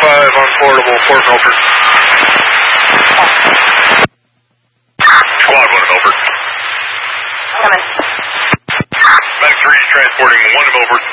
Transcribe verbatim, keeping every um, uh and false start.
five on portable, Fort Milford. Squad one, Milford. Coming. Medic three transporting one to Milford.